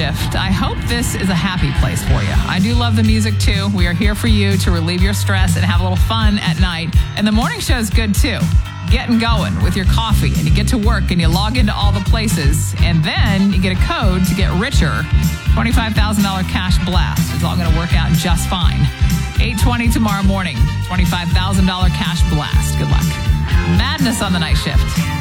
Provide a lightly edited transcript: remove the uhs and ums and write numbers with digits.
shift. I hope this is a happy place for you. I do love the music too. We are here for you to relieve your stress and have a little fun at night. And the morning show is good too. Getting going with your coffee and you get to work and you log into all the places and then you get a code to get richer. $25,000 cash blast. It's all going to work out just fine. 8:20 tomorrow morning. $25,000 cash blast. Good luck. Madness on the night shift.